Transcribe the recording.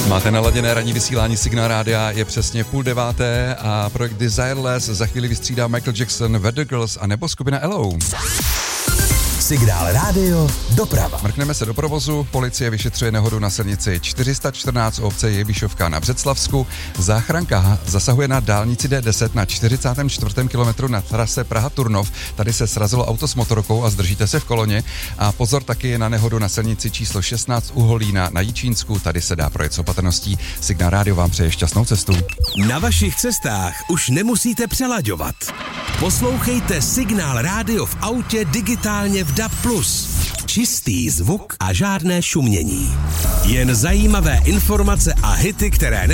Máte naladěné ranní vysílání Signál Rádia, je přesně 8:30 a projekt Desireless za chvíli vystřídá Michael Jackson, Weather Girls a nebo skupina Hello. Signál Rádio, doprava. Mrkneme se do provozu, policie vyšetřuje nehodu na silnici 414 obce Jevišovka na Břeclavsku. Záchranka zasahuje na dálnici D10 na 44. kilometru na trase Praha-Turnov. Tady se srazilo auto s motorkou a zdržíte se v koloně. A pozor taky je na nehodu na silnici číslo 16 u Holína na Jičínsku. Tady se dá projet s opatrností. Signál Rádio vám přeje šťastnou cestu. Na vašich cestách už nemusíte přelaďovat. Poslouchejte Signál Rádio v autě digitálně v DAB+. Čistý zvuk a žádné šumění. Jen zajímavé informace a hity, které